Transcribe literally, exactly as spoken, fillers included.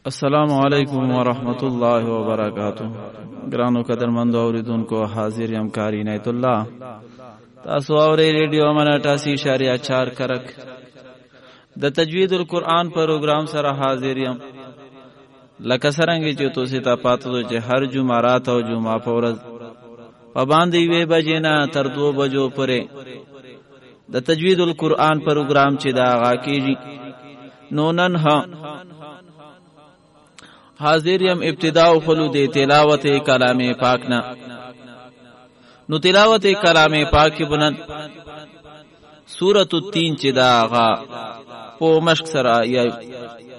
السلام علیکم ورحمت الله وبرکاتہ. ګرانو قدرمندو اوریدونکو، حاضر یم کاری عنایت الله. تاسو اورئ ریډیو امن اٹھاسی اشاریہ چار کرک. د تجوید القرآن پروګرام سره حاضر یم. لکه څرنګه چې تاسو ته پاتو چې هر جمعرات او جمعه په ورځ په باندې وې بجې نه تر دو بجو پورې د تجوید القرآن پروګرام چې دا غا کیږي. نو نن ها حاضر یم ابتداء خلو دے تلاوت کلام پاک نا. نو تلاوت کلام پاک بنن سورۃ التین چې دا غا په مشق سره یا